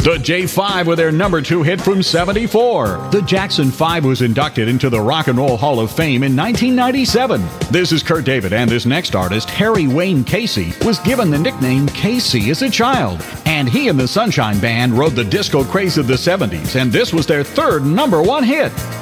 The J5 with their number 2 hit from '74. The Jackson 5 was inducted into the Rock and Roll Hall of Fame in 1997. This is Kurt David, and this next artist, Harry Wayne Casey, was given the nickname Casey as a child. And he and the Sunshine Band rode the disco craze of the '70s, and this was their third number 1 hit.